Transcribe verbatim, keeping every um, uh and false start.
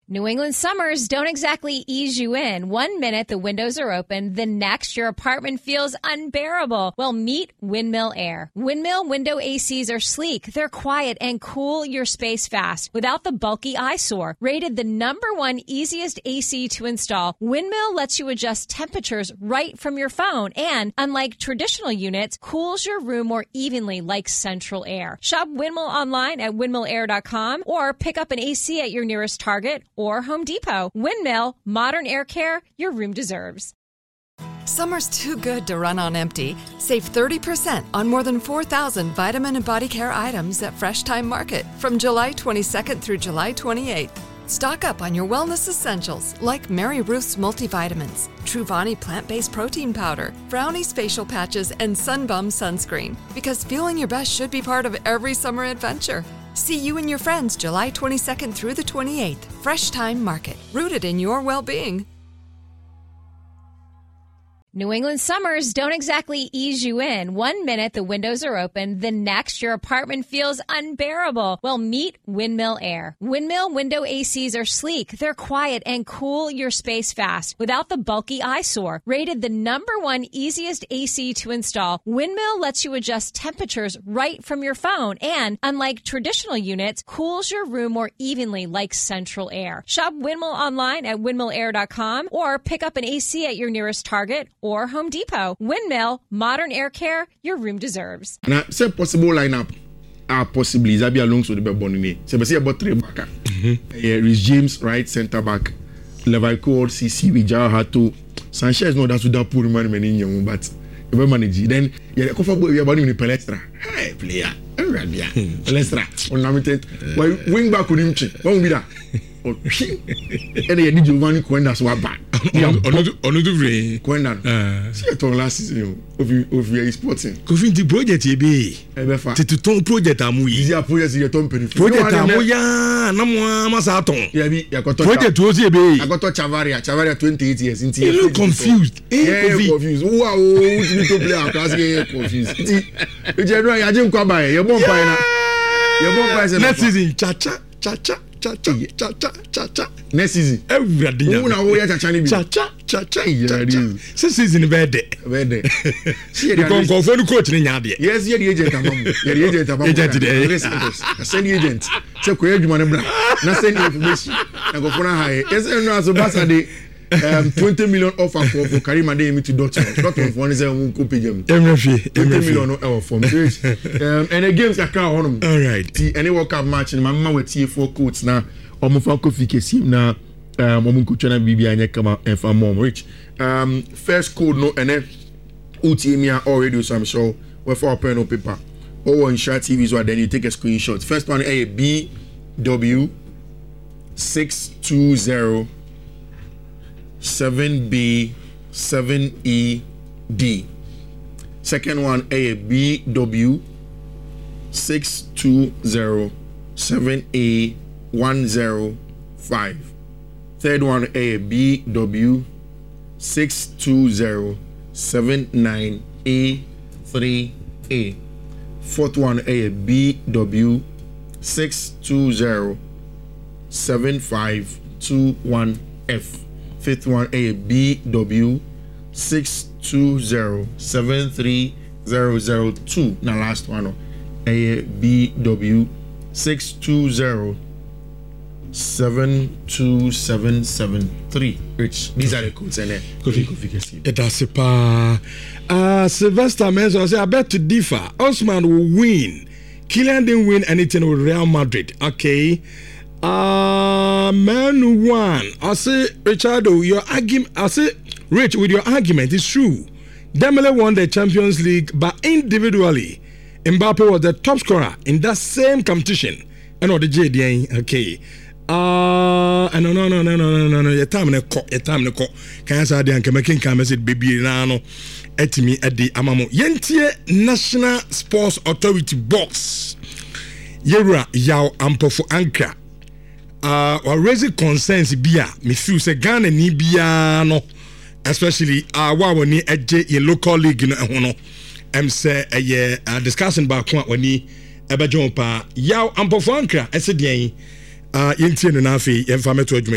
New England summers don't exactly ease you in. One minute the windows are open, the next your apartment feels unbearable. Well, meet Windmill Air. Windmill window A Cs are sleek, they're quiet, and cool your space fast without the bulky eyesore. Rated the number one easiest A C to install, Windmill lets you adjust temperatures right from your phone and, unlike traditional units, cools your room more evenly like central air. Shop Windmill online at windmill air dot com or pick up an A C at your nearest Target or Home Depot. Windmill, modern air care your room deserves. Summer's too good to run on empty. Save thirty percent on more than four thousand vitamin and body care items at Fresh Time Market from July twenty-second through July twenty-eighth. Stock up on your wellness essentials like Mary Ruth's multivitamins, Truvani plant-based protein powder, Brownie's facial patches, and Sunbum sunscreen. Because feeling your best should be part of every summer adventure. See you and your friends July twenty-second through the twenty-eighth. Fresh Time Market, rooted in your well-being. New England summers don't exactly ease you in. One minute the windows are open, the next your apartment feels unbearable. Well, meet Windmill Air. Windmill window A Cs are sleek, they're quiet, and cool your space fast without the bulky eyesore. Rated the number one easiest A C to install, Windmill lets you adjust temperatures right from your phone and, unlike traditional units, cools your room more evenly like central air. Shop Windmill online at windmill air dot com or pick up an A C at your nearest Target or Home Depot. Windmill, modern air care your room deserves. Now, say possible lineup are possibly Zabia Longs with the Bonnie. So, say about three back. Rhys James, right center back. Levi Cole, C C, Vijar, Hato. Sanchez, no, that's without putting money in young, but if I manage, then you're comfortable with about him in Palestra. Hey, player. Palestra. Unlimited. Wing back with him. Won't be that. And you need Giovanni Quenda so bad. Ono do vrai. Quenda. See it on last season of of your sporting. Kofi the project e be. E be fa. Ti ton project amu yi. This project is ton penny. Project amu ya na mo amasa ton. Yeah bi ya koto. Project o se be. I got to Chavaria, Chavaria twenty-eight years into. You look confused. Eh, confused. Wow, you to play across here confused. You general ya jim kwa ba e, you bon pa na. You bon pa se. Next season cha cha cha cha cha cha cha cha cha cha next season everybody who na wo ya cha cha ni bi cha cha cha cha yeah this season be there be there see the go for the coach ni nya de yes yeah the agent amam yeah the agent amam agent dey send the agent say ko adwuma ne bra na send information na go for na high yes no aso basa de um twenty million offer for for Karim Adeyemi to Dortmund Dortmund for one say won ko pejam emrefi twenty million offer from um and the games akra honum all right ti any World Cup match na mama wetie for coach na omo fa ko fike sim na um omo ko twana bibia anya kama enfa mom rich um first code no ene utimia already so I'm sure we for pen on paper or on short T V so then you take a screenshot. First one a B W six two zero seven B seven E D. Second one A B W six two zero seven A one zero five. Third one A B W six two zero seven nine A three A. Fourth one A B W six two zero seven five two one F. Fifth one A B W six two zero seven three zero zero two. Now last one A B W six two zero seven two seven seven three. Which these are the codes and Kofi it does pa uh Sylvester Menzo say I bet to differ. Osman will win. Kylian didn't win anything with Real Madrid. Okay. Uh, man one. I say, Richardo, your argument. I say, Rich, with your argument, it's true. Dembele won the Champions League, but individually, Mbappe was the top scorer in that same competition. And all the J D A. Okay. Uh, no, no, no, no, no, no, no, no. Your time in a court. Your time in a court. Can I say that? Can I make a message, baby? No, etimi edi amamo. Yentie National Sports Authority box. Yera yaw ampofo ankra. Uh, or raising concerns bia me feel say Ghana ni bia no especially uh wa woni eje ye local league no ho no em say eh uh, discussion ba ko woni ebejon pa yaw ampofo ankra ese den uh yentie no na afi yemfa meto adwuma